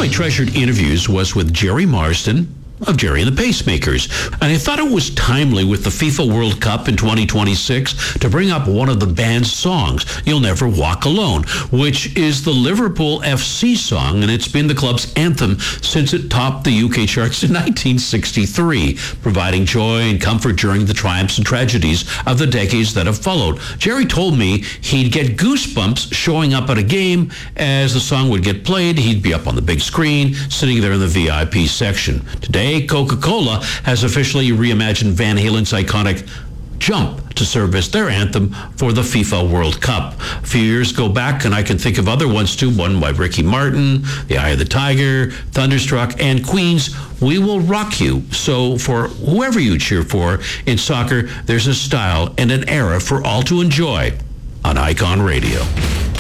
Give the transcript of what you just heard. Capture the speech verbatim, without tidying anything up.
my treasured interviews was with Jerry Marsden of Jerry and the Pacemakers. And I thought it was timely with the FIFA World Cup in twenty twenty-six to bring up one of the band's songs, You'll Never Walk Alone, which is the Liverpool F C song, and it's been the club's anthem since it topped the U K charts in nineteen sixty-three, providing joy and comfort during the triumphs and tragedies of the decades that have followed. Jerry told me he'd get goosebumps showing up at a game. As the song would get played, he'd be up on the big screen, sitting there in the V I P section. Today, Coca-Cola has officially reimagined Van Halen's iconic Jump to serve as their anthem for the FIFA World Cup. A few years go back, and I can think of other ones too, one by Ricky Martin, The Eye of the Tiger, Thunderstruck, and Queen's We Will Rock You. So for whoever you cheer for in soccer, there's a style and an era for all to enjoy on Icon Radio.